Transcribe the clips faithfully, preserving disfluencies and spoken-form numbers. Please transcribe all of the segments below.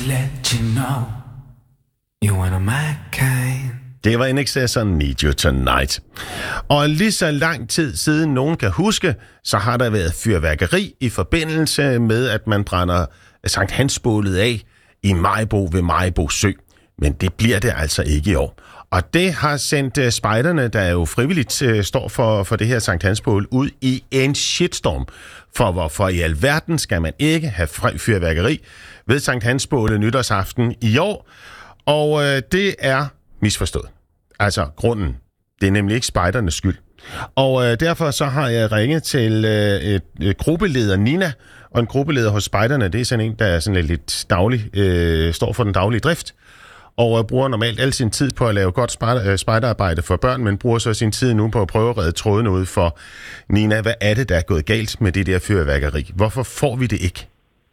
let you know you one of my kind. Det var N X S og Need You Tonight. Og lige så lang tid siden nogen kan huske, så har der været fyrværkeri i forbindelse med, at man brænder Sankt Hans-bålet af i Maribo ved Maribo Sø. Men det bliver det altså ikke i år. Og det har sendt uh, spejderne, der jo frivilligt uh, står for, for det her Sankt Hans-bål, ud i en shitstorm. For hvorfor i alverden skal man ikke have fyrværkeri ved Sankt Hans-bålet nytårsaften i år? Og uh, det er misforstået. Altså grunden. Det er nemlig ikke spejdernes skyld. Og øh, derfor så har jeg ringet til øh, et, et gruppeleder Nina, og en gruppeleder hos spejderne, det er sådan en, der er sådan lidt daglig, øh, står for den daglige drift, og øh, bruger normalt al sin tid på at lave godt spejder, øh, spejderarbejde for børn, men bruger så sin tid nu på at prøve at redde tråden ud for Nina. Hvad er det, der er gået galt med det der fyrværkeri? Hvorfor får vi det ikke?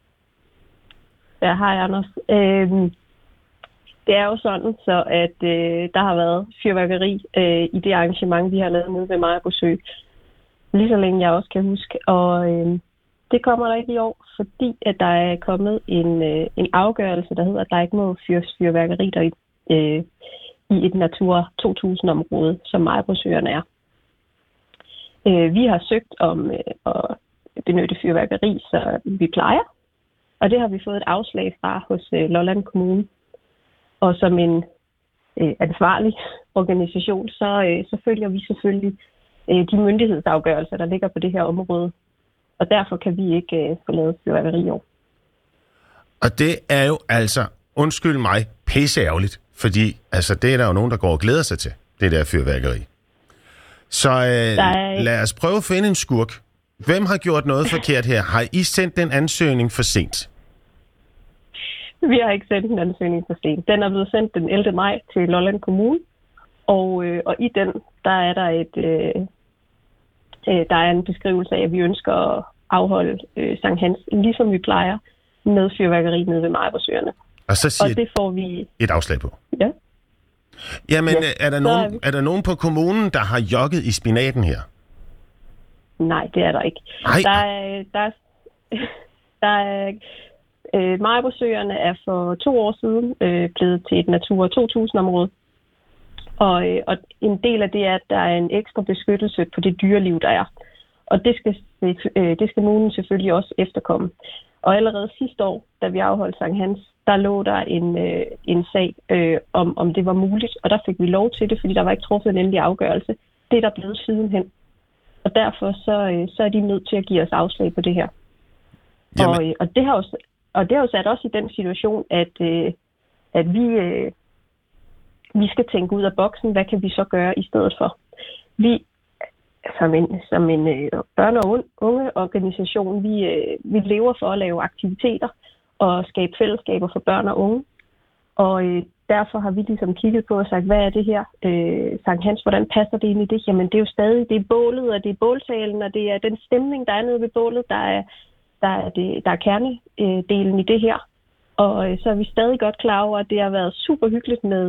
Ja, hej Anders. Øh... Det er jo sådan, så at øh, der har været fyrværkeri øh, i det arrangement, vi har lavet nede ved Maribo Sø. Lige så længe jeg også kan huske. Og øh, det kommer der ikke i år, fordi at der er kommet en, øh, en afgørelse, der hedder, at der ikke må fyres fyrværkeri der i, øh, i et Natura to tusind-område, som Maribo Søerne er. Øh, vi har søgt om øh, at benytte fyrværkeri, så vi plejer. Og det har vi fået et afslag fra hos øh, Lolland Kommune. Og som en øh, ansvarlig organisation, så, øh, så følger vi selvfølgelig øh, de myndighedsafgørelser, der ligger på det her område. Og derfor kan vi ikke øh, få lavet fyrværkeri i år. Og det er jo altså, undskyld mig, pisseærgerligt. Fordi altså, det er der jo nogen, der går og glæder sig til, det der fyrværkeri. Så øh, er... lad os prøve at finde en skurk. Hvem har gjort noget forkert her? Har I sendt den ansøgning for sent? Vi har ikke sendt en ansøgning for sent. Den er blevet sendt den ellevte maj til Lolland Kommune, og, øh, og i den, der er der et, øh, øh, der er en beskrivelse af, at vi ønsker at afholde øh, Sankt Hans, ligesom vi plejer, med fyrværkeri nede ved Maribo Søerne. Og så siger og det får vi et afslag på. Ja. Jamen, ja, er, der nogen, er, er der nogen på kommunen, der har jogget i spinaten her? Nej, det er der ikke. Nej. Der er, der, der er Øh, Maribo Søerne er for to år siden øh, blevet til et Natura to tusind-område. Og, øh, og en del af det er, at der er en ekstra beskyttelse på det dyreliv, der er. Og det skal, øh, det skal kommunen selvfølgelig også efterkomme. Og allerede sidste år, da vi afholdt Sankt Hans, der lå der en, øh, en sag øh, om, om det var muligt. Og der fik vi lov til det, fordi der var ikke truffet en endelig afgørelse. Det er der blevet sidenhen. Og derfor så, øh, så er de nødt til at give os afslag på det her. Og, øh, og det har jo Og det har jo sat os i den situation, at, øh, at vi, øh, vi skal tænke ud af boksen. Hvad kan vi så gøre i stedet for? Vi, som en, som en øh, børne- og ungeorganisation, vi, øh, vi lever for at lave aktiviteter og skabe fællesskaber for børn og unge. Og øh, derfor har vi ligesom kigget på og sagt, hvad er det her? Øh, Sankt Hans, hvordan passer det ind i det? Jamen det er jo stadig, det er bålet, og det er båltalen, og det er den stemning, der er nede ved bålet, der er... Der er, det, der er kernedelen i det her. Og øh, så er vi stadig godt klar over, at det har været super hyggeligt med,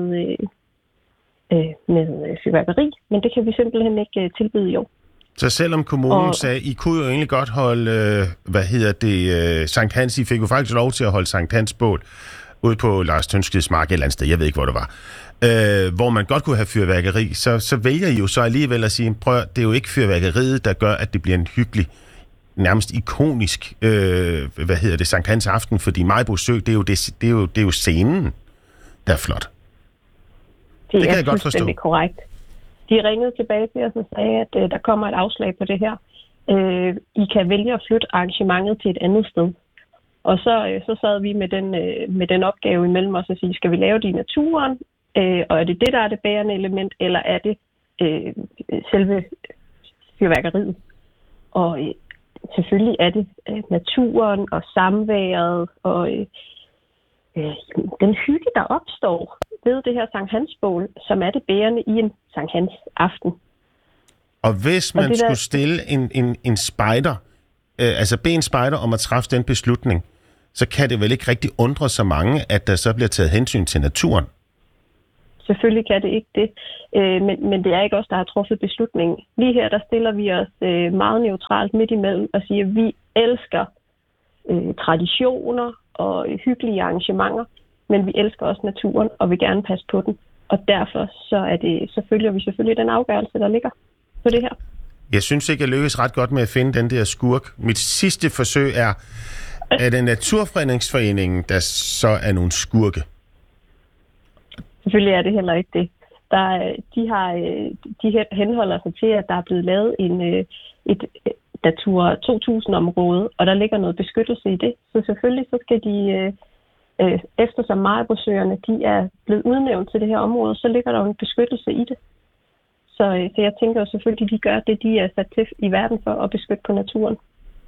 øh, med fyrværkeri, men det kan vi simpelthen ikke øh, tilbyde i år. Så selvom kommunen og... sagde, I kunne jo egentlig godt holde, øh, hvad hedder det, øh, Sankt Hans, I fik jo faktisk lov til at holde Sankt Hans bål ude på Lars Tønskeds mark et eller andet sted, jeg ved ikke, hvor det var, øh, hvor man godt kunne have fyrværkeri, så, så vælger I jo så alligevel at sige, prøv, det er jo ikke fyrværkeriet, der gør, at det bliver en hyggelig, nærmest ikonisk, øh, hvad hedder det, Sankt Hans aften, fordi Maribo Sø, det er jo, det, det er jo, det er jo scenen, der er flot. Det, det kan jeg godt forstå. Det er korrekt. De ringede tilbage til os og sagde, at øh, der kommer et afslag på det her. Øh, I kan vælge at flytte arrangementet til et andet sted. Og så, øh, så sad vi med den, øh, med den opgave imellem os og sige, skal vi lave det i naturen, øh, og er det det, der er det bærende element, eller er det øh, selve fyrværkeriet? Og øh, selvfølgelig er det øh, naturen og samværet og øh, øh, den hygge, der opstår ved det her Sankt Hans-bål, som er det bærende i en Sankt Hans aften. Og hvis man og skulle der... stille en, en, en spejder, øh, altså bede en spejder om at træffe den beslutning, så kan det vel ikke rigtig undre så mange, at der så bliver taget hensyn til naturen? Selvfølgelig kan det ikke det, øh, men, men det er ikke os, der har truffet beslutningen. Lige her, der stiller vi os øh, meget neutralt midt imellem og siger, at vi elsker øh, traditioner og hyggelige arrangementer, men vi elsker også naturen og vil gerne passe på den. Og derfor så, er det, så følger vi selvfølgelig den afgørelse, der ligger på det her. Jeg synes ikke, jeg lykkes ret godt med at finde den der skurk. Mit sidste forsøg er, er det Naturfredningsforeningen, der så er nogle skurke? Selvfølgelig er det heller ikke det. Der, de, har, de henholder sig til, at der er blevet lavet en, et Natura to tusind-område, og der ligger noget beskyttelse i det. Så selvfølgelig så skal de, eftersom Maribosøerne de er blevet udnævnt til det her område, så ligger der jo en beskyttelse i det. Så, så jeg tænker jo selvfølgelig, at de gør det, de er sat til i verden for at beskytte på naturen.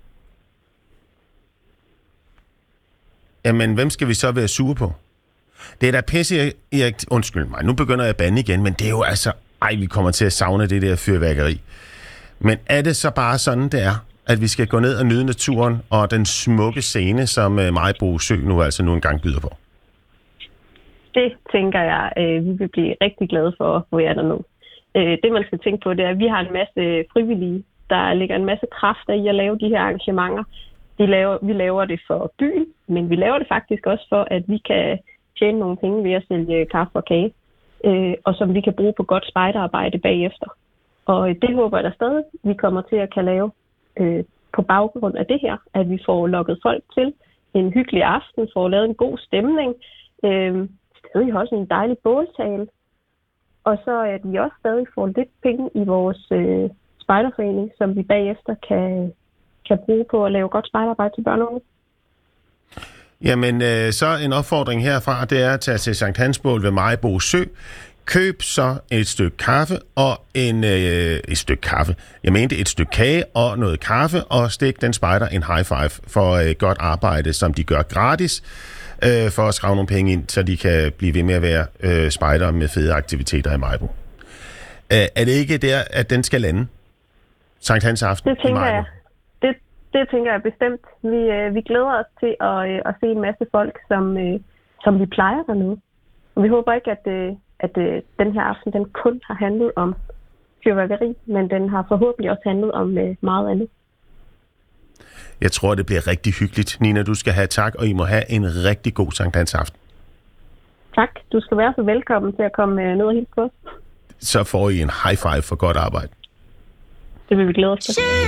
Jamen, hvem skal vi så være sure på? Det er da pisse, Erik. Undskyld mig, nu begynder jeg at bande igen, men det er jo altså... Ej, vi kommer til at savne det der fyrværkeri. Men er det så bare sådan, det er, at vi skal gå ned og nyde naturen og den smukke scene, som Maribo Sø nu altså nu engang byder på? Det tænker jeg, vi vil blive rigtig glade for, hvor jeg er dernede. Det, man skal tænke på, det er, at vi har en masse frivillige. Der ligger en masse kræfter i at lave de her arrangementer. De laver, vi laver det for byen, men vi laver det faktisk også for, at vi kan tjene nogle penge ved at sælge kaffe og kage, øh, og som vi kan bruge på godt spejderarbejde bagefter. Og det håber jeg da stadig, vi kommer til at kan lave øh, på baggrund af det her, at vi får lukket folk til en hyggelig aften, får lavet en god stemning, øh, stadig også en dejlig båltale, og så at vi også stadig får lidt penge i vores øh, spejderforening, som vi bagefter kan, kan bruge på at lave godt spejderarbejde til børn og unge. Jamen, øh, så en opfordring herfra, det er at tage til Sankt Hansbål ved Maribo Sø. Køb så et stykke kaffe og en, øh, et stykke kaffe. Jeg mente et stykke kage og noget kaffe, og stik den spejder en high five for øh, godt arbejde, som de gør gratis, øh, for at skrave nogle penge ind, så de kan blive ved med at være øh, spejder med fede aktiviteter i Maribo. Øh, er det ikke der, at den skal lande? Sankt Hans aften det tænker i Maribo? Jeg. Det, det tænker jeg bestemt. Vi, øh, vi glæder os til at, øh, at se en masse folk, som, øh, som vi plejer dernede. Og vi håber ikke, at, øh, at øh, den her aften den kun har handlet om fyrværkeri, men den har forhåbentlig også handlet om øh, meget andet. Jeg tror, det bliver rigtig hyggeligt. Nina, du skal have tak, og I må have en rigtig god Sankt Hans aften. Tak. Du skal være så velkommen til at komme øh, ned og hilse på os. Så får I en high five for godt arbejde. Det vil vi glæde os til.